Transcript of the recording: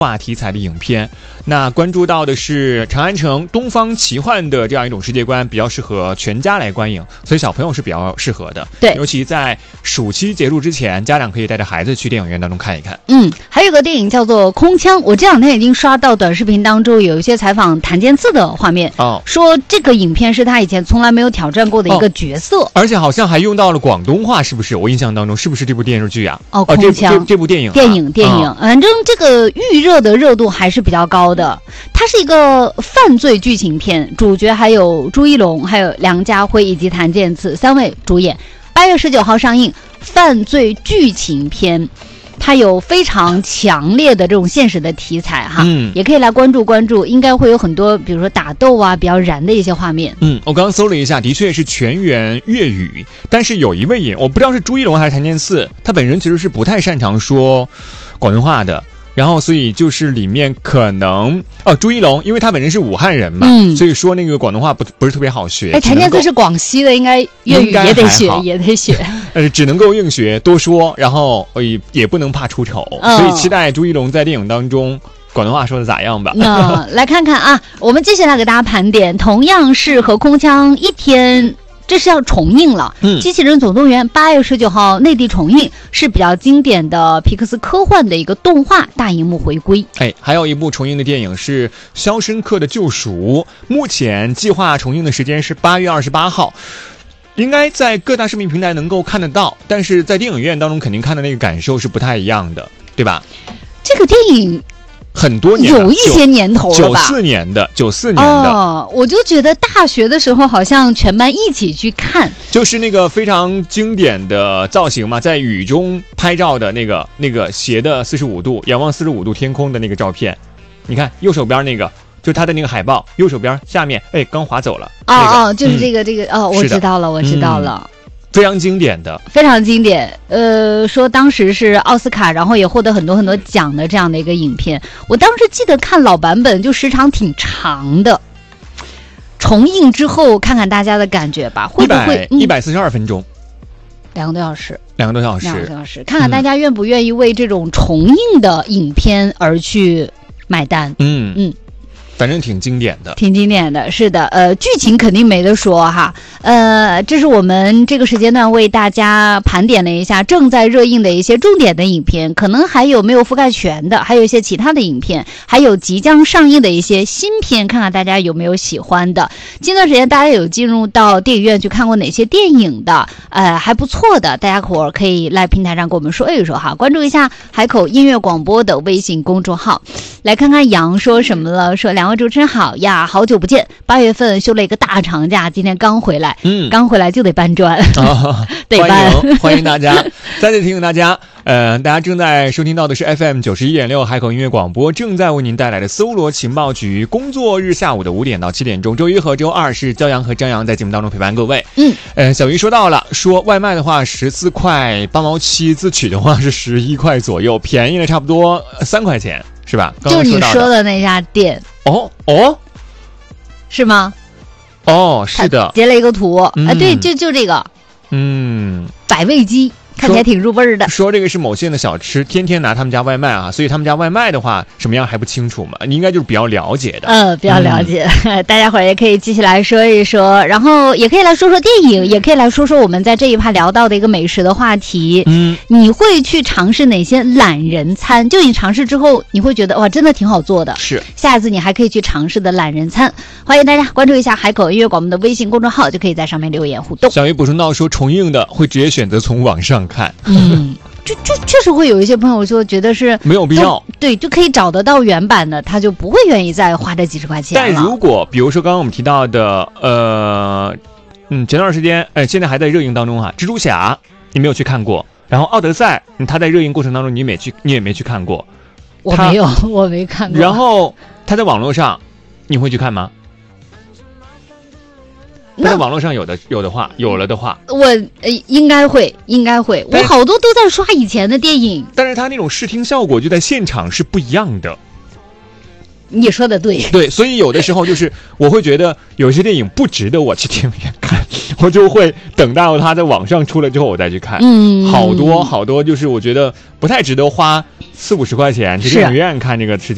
话题材的影片。那关注到的是长安城东方奇幻的这样一种世界观，比较适合全家来观影，所以小朋友是比较适合的。 对， 尤其在暑期结束之前，家长可以带着孩子去电影院当中看一看。 还有个电影叫做《空腔》，我这两天已经刷到短视频当中有一些采访谭健次的画面，说这个影片是他以前从来没有挑战过的一个角色， 而且好像还用到了广东话，是不是？我印象当中是不是这部电视剧啊？ 空腔这部电影， 反正这个预热的热度还是比较高的。它是一个犯罪剧情片，主角还有朱一龙、还有梁家辉以及谭健次3位主演。8月19号上映，犯罪剧情片。它有非常强烈的这种现实的题材哈，也可以来关注，应该会有很多比如说打斗啊比较燃的一些画面。 我刚刚搜了一下，的确是全员粤语，但是有一位演，我不知道是朱一龙还是谭健次，他本人其实是不太擅长说广东话的。然后所以就是里面可能朱一龙，因为他本人是武汉人嘛，所以说那个广东话不是特别好学。 谭健次是广西的，应该粤语也得学， 只能够硬学多说，然后也不能怕出丑，所以期待朱一龙在电影当中广东话说的咋样吧。 来看看啊，我们接下来给大家盘点，同样是和空腔一天。这是要重映了，机器人总动员8月19号内地重映，是比较经典的皮克斯科幻的一个动画大荧幕回归。 还有一部重映的电影是《肖申克的救赎》，目前计划重映的时间是8月28号，应该在各大视频平台能够看得到，但是在电影院当中肯定看的那个感受是不太一样的，对吧？ 这个电影很多年有一些年头了吧 ，94年的我就觉得大学的时候好像全班一起去看， 就是那个非常经典的造型嘛，在雨中拍照的那个斜的45度仰望45度天空的那个照片，你看右手边那个就是他的那个海报，右手边下面刚划走了就是这个我知道了非常经典的， 非常经典。说当时是奥斯卡，然后也获得很多奖的这样的一个影片。我当时记得看老版本，就时长挺长的。重映之后，看看大家的感觉吧，会不会 142分钟 ，2个多小时 ，2个多小时， 看看大家愿不愿意为这种重映的影片而去买单。 反正挺经典的， 是的，剧情肯定没得说哈。这是我们这个时间段为大家盘点了一下正在热映的一些重点的影片，可能还有没有覆盖全的，还有一些其他的影片，还有即将上映的一些新片，看看大家有没有喜欢的。近段时间大家有进入到电影院去看过哪些电影的，还不错的，大家伙可以来平台上跟我们说一说哈，关注一下海口音乐广播的微信公众号。来看看杨说什么了，说2位主持人好呀，好久不见，8月份休了一个大长假，今天刚回来，刚回来就得搬砖，得搬。 欢迎大家，再次提醒大家，大家正在收听到的是 FM 91.6海口音乐广播，正在为您带来的搜罗情报局，工作日下午的5点到7点钟，周一和周二是骄阳和张扬在节目当中陪伴各位。小鱼说到了，说外卖的话14块8毛7，自取的话是11块左右，便宜了差不多3块钱。是吧？ 就是你说的那家店是吗？ 是的， 截了一个图，对，就这个，百味鸡。看起来挺入味的。 说这个是某县的小吃，天天拿他们家外卖啊，所以他们家外卖的话什么样还不清楚嘛，你应该就是比较了解的。 比较了解，大家伙儿也可以继续来说一说，然后也可以来说说电影，也可以来说说我们在这一趴聊到的一个美食的话题。你会去尝试哪些懒人餐？就你尝试之后，你会觉得哇，真的挺好做的。 是， 下一次你还可以去尝试的懒人餐。欢迎大家关注一下海口音乐广播的微信公众号，就可以在上面留言互动。 小鱼补充到说，重映的会直接选择从网上看。 就确实会有一些朋友说觉得是没有必要， 对，就可以找得到原版的，他就不会愿意再花这几十块钱了。 但如果比如说刚刚我们提到的前段时间现在还在热映当中蜘蛛侠你没有去看过，然后奥德赛他在热映过程当中你也没去看过。 我没看过。 然后他在网络上你会去看吗？他在网络上有了的话， 我应该会，我好多都在刷以前的电影， 但是他那种视听效果就在现场是不一样的。 你说的对， 所以有的时候就是我会觉得有些电影不值得我去电影院看，我就会等到他在网上出了之后我再去看。好多就是我觉得不太值得花40-50块钱去电影院看这个事情。